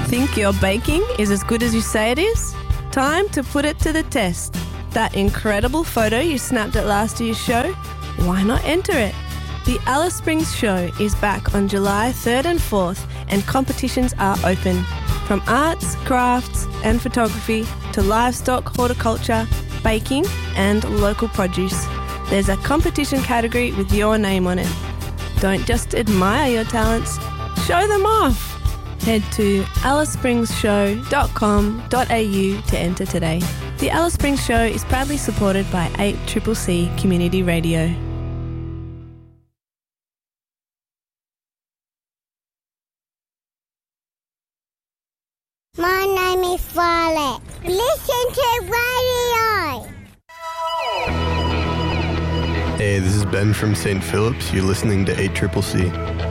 Think your baking is as good as you say it is? Time to put it to the test. That incredible photo you snapped at last year's show? Why not enter it? The Alice Springs Show is back on July 3rd and 4th and competitions are open. From arts, crafts and photography to livestock, horticulture, baking and local produce. There's a competition category with your name on it. Don't just admire your talents, show them off. Head to alicespringshow.com.au to enter today. The Alice Springs Show is proudly supported by 8CCC Community Radio. My name is Violet. Listen to radio. Hey, this is Ben from St. Philip's. You're listening to 8CCC.